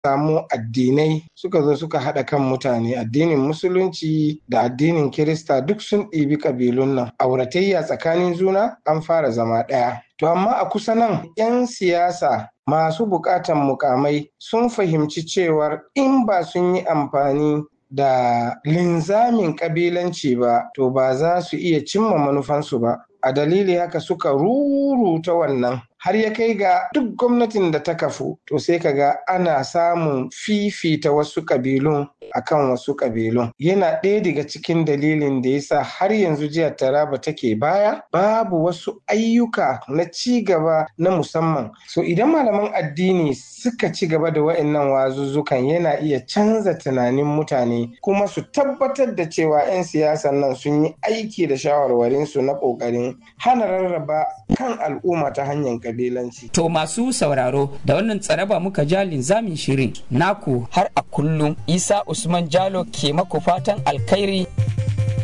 samu addinai suka zo suka haɗa kan mutane, addinin musulunci da addinin kirista duk sun ɗibi ƙabilun nan, auratayya tsakanin juna an fara zama ɗaya. To amma a kusa nan 'yan siyasa masu buƙatan mukamai sun fahimci cewar in ba sun yi amfani da linzamin ƙabilanci ba to ba za su iya cimma manufansu ba. A dalili haka suka ruruta wannan har ya kai ga duk gwamnatin da ta kafu to sai ka ga ana samun fifita wasu ƙabilun akan wasu ƙabilun. Yana ɗaya daga cikin dalilin da yasa har yanzu jihar Taraba take baya, babu wasu ayyuka na ci gaba na musamman. So idan malaman addini suka ci gaba da wa'annan wazuzzukan yana iya canza tunanin mutane kuma su tabbatar da cewa 'yan siyasan nan sun yi aiki da shawarwarinsu na ƙoƙarin hana rarraba kan al'umma ta hanyar kabilanci. To masu sauraro da wannan tsaraba muka ja linzamin shirin naku har a kullum Isa Usman Jalo ke maku fatan alkhairi